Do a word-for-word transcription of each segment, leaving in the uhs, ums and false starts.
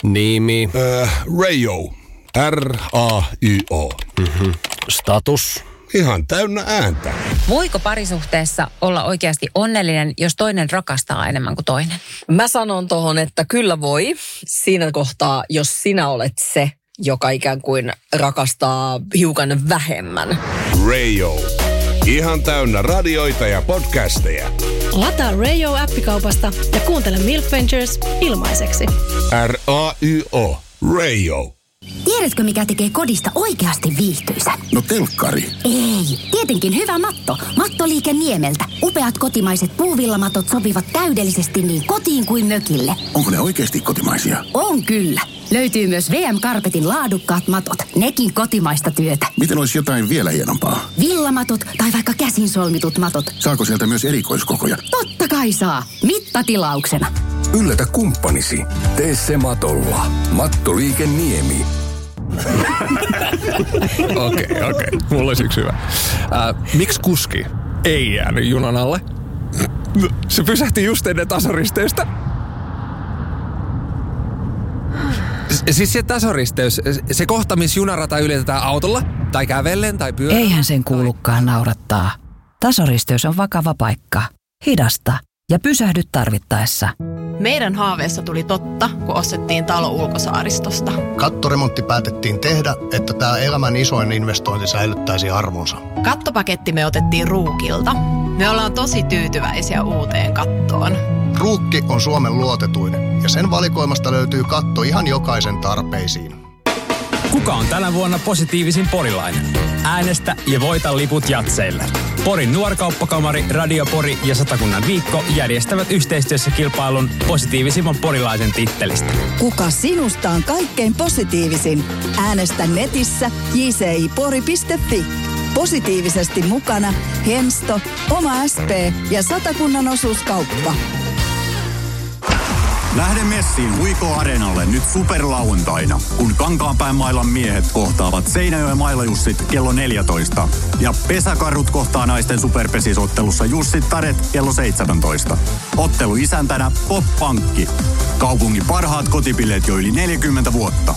Nimi. Öö, Rayo. R A Y O. Mm-hmm. Status. Ihan täynnä ääntä. Voiko parisuhteessa olla oikeasti onnellinen, jos toinen rakastaa enemmän kuin toinen? Mä sanon tohon, että kyllä voi. Siinä kohtaa, jos sinä olet se, joka ikään kuin rakastaa hiukan vähemmän. Rayo. Ihan täynnä radioita ja podcasteja. Lataa Rayo-appikaupasta ja kuuntele Milk Ventures ilmaiseksi. R A Y O. Rayo. Tiedätkö, mikä tekee kodista oikeasti viihtyisä? No telkkari. Ei, tietenkin hyvä matto. Mattoliike Niemeltä. Upeat kotimaiset puuvillamatot sopivat täydellisesti niin kotiin kuin mökille. Onko ne oikeasti kotimaisia? On kyllä. Löytyy myös V M-Carpetin laadukkaat matot. Nekin kotimaista työtä. Miten olisi jotain vielä hienompaa? Villamatot tai vaikka käsin solmitut matot. Saako sieltä myös erikoiskokoja? Totta kai saa. Mittatilauksena. Yllätä kumppanisi. Tee se matolla. Mattoliike Niemi. Okei, okei. Okay, okay. Mulla olisi yksi hyvä. Äh, miksi kuski ei jäänyt junan alle? Se pysähti just ennen tasoristeystä. Siis se tasoristeys, se kohta, missä junarata ylitetään autolla, tai kävellen, tai pyörällä. Eihän sen kuulukaan naurattaa. Tasoristeys on vakava paikka. Hidasta ja pysähdy tarvittaessa. Meidän haaveessa tuli totta, kun ostettiin talo Ulkosaaristosta. Kattoremontti päätettiin tehdä, että tämä elämän isoin investointi säilyttäisi arvonsa. Kattopaketti me otettiin Ruukilta. Me ollaan tosi tyytyväisiä uuteen kattoon. Ruukki on Suomen luotetuin ja sen valikoimasta löytyy katto ihan jokaisen tarpeisiin. Kuka on tänä vuonna positiivisin porilainen? Äänestä ja voita liput jatseille. Porin Nuorkauppakamari, Radio Pori ja Satakunnan viikko järjestävät yhteistyössä kilpailun positiivisimman porilaisen tittelistä. Kuka sinusta on kaikkein positiivisin? Äänestä netissä j c i pori piste f i. Positiivisesti mukana Hensto, Oma S P ja Satakunnan osuuskauppa. Lähde messiin Huiko Areenalle nyt superlauantaina, kun Kankaanpään mailan miehet kohtaavat Seinäjoen mailajussit kello neljätoista. Ja Pesäkarhut kohtaa naisten superpesisottelussa Jussit Taret kello seitsemäntoista. Ottelu isäntänä Pop Pankki. Kaupungin parhaat kotipileet jo yli neljäkymmentä vuotta.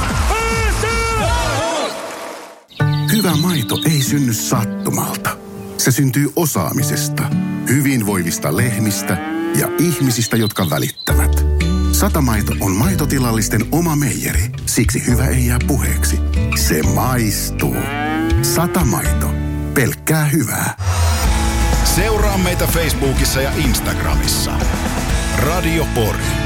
Hyvä maito ei synny sattumalta. Se syntyy osaamisesta, hyvinvoivista lehmistä ja ihmisistä, jotka välittävät. Satamaito on maitotilallisten oma meijeri, siksi hyvä ei jää puheeksi. Se maistuu. Satamaito. Pelkkää hyvää. Seuraa meitä Facebookissa ja Instagramissa. Radio Pori.